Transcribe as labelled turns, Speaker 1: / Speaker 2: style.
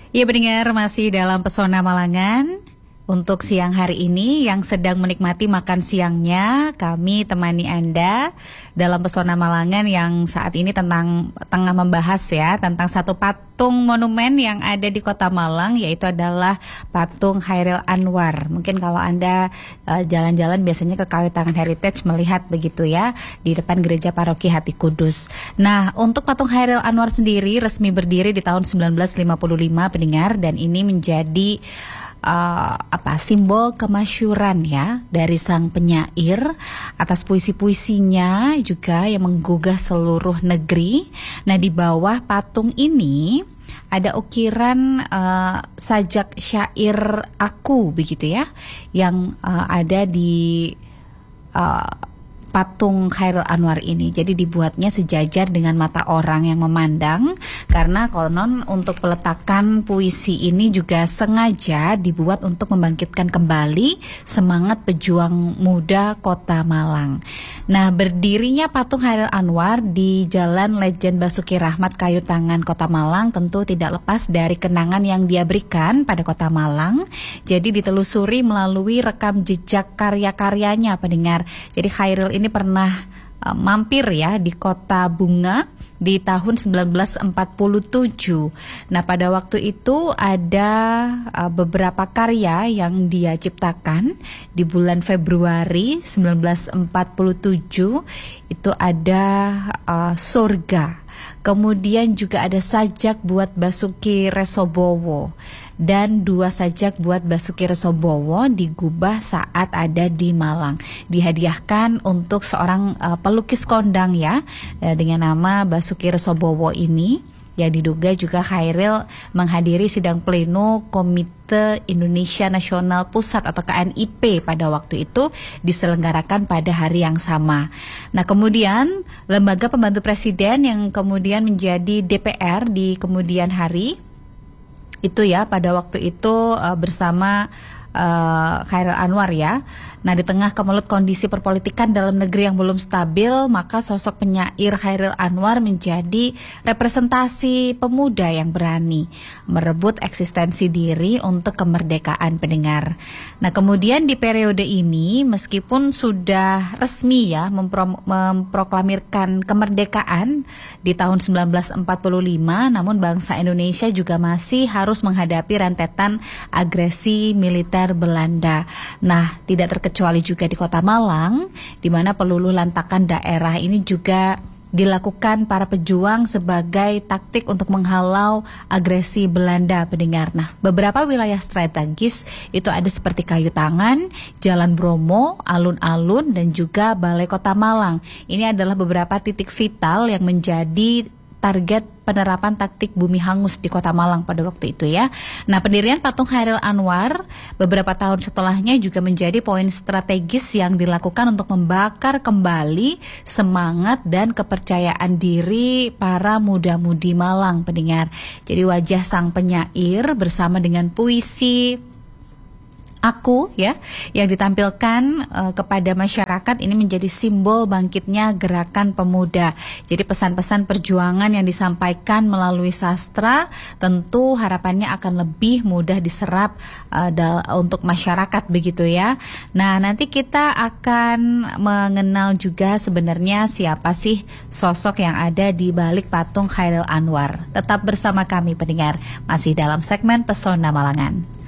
Speaker 1: Ya pendengar, masih dalam Pesona Malangan. Untuk siang hari ini yang sedang menikmati makan siangnya, kami temani Anda dalam Pesona Malangan yang saat ini tengah membahas ya tentang satu patung monumen yang ada di Kota Malang, yaitu adalah patung Chairil Anwar. Mungkin kalau Anda jalan-jalan biasanya ke Kawitangan Heritage melihat begitu ya, di depan Gereja Paroki Hati Kudus. Nah, untuk patung Chairil Anwar sendiri resmi berdiri di tahun 1955 pendengar, dan ini menjadi simbol kemasyhuran ya dari sang penyair atas puisi-puisinya juga yang menggugah seluruh negeri. Nah, di bawah patung ini ada ukiran sajak syair Aku begitu ya, yang ada di patung Chairil Anwar ini. Jadi dibuatnya sejajar dengan mata orang yang memandang, karena konon untuk peletakan puisi ini juga sengaja dibuat untuk membangkitkan kembali semangat pejuang muda Kota Malang. Nah, berdirinya patung Chairil Anwar di Jalan Lejen Basuki Rahmat Kayutangan Kota Malang tentu tidak lepas dari kenangan yang dia berikan pada Kota Malang. Jadi ditelusuri melalui rekam jejak karya-karyanya pendengar. Jadi Chairil ini pernah mampir ya di Kota Bunga di tahun 1947. Nah, pada waktu itu ada beberapa karya yang dia ciptakan di bulan Februari 1947. Itu ada Surga. Kemudian juga ada sajak buat Basuki Resobowo, dan 2 sajak buat Basuki Resobowo digubah saat ada di Malang. Dihadiahkan untuk seorang pelukis kondang ya, dengan nama Basuki Resobowo ini. Ya, diduga juga Chairil menghadiri sidang pleno Komite Indonesia Nasional Pusat atau KNIP pada waktu itu, diselenggarakan pada hari yang sama. Nah, kemudian lembaga pembantu presiden yang kemudian menjadi DPR di kemudian hari itu ya, pada waktu itu bersama Chairil Anwar ya. Nah, di tengah kemelut kondisi perpolitikan dalam negeri yang belum stabil, maka sosok penyair Chairil Anwar menjadi representasi pemuda yang berani merebut eksistensi diri untuk kemerdekaan pendengar. Nah, kemudian di periode ini meskipun sudah resmi ya memproklamirkan kemerdekaan di tahun 1945, namun bangsa Indonesia juga masih harus menghadapi rentetan agresi militer Belanda. Nah, tidak terkecuali juga di Kota Malang, di mana peluluh lantakan daerah ini juga dilakukan para pejuang sebagai taktik untuk menghalau agresi Belanda pendengar. Nah, beberapa wilayah strategis itu ada seperti Kayutangan, Jalan Bromo, Alun-Alun, dan juga Balai Kota Malang. Ini adalah beberapa titik vital yang menjadi target penerapan taktik bumi hangus di Kota Malang pada waktu itu ya. Nah, pendirian patung Chairil Anwar beberapa tahun setelahnya juga menjadi poin strategis yang dilakukan untuk membakar kembali semangat dan kepercayaan diri para muda-mudi Malang pendengar. Jadi wajah sang penyair bersama dengan puisi Aku ya yang ditampilkan kepada masyarakat ini menjadi simbol bangkitnya gerakan pemuda. Jadi pesan-pesan perjuangan yang disampaikan melalui sastra tentu harapannya akan lebih mudah diserap untuk masyarakat begitu ya. Nah, nanti kita akan mengenal juga sebenarnya siapa sih sosok yang ada di balik patung Chairil Anwar. Tetap bersama kami pendengar, masih dalam segmen Pesona Malangan.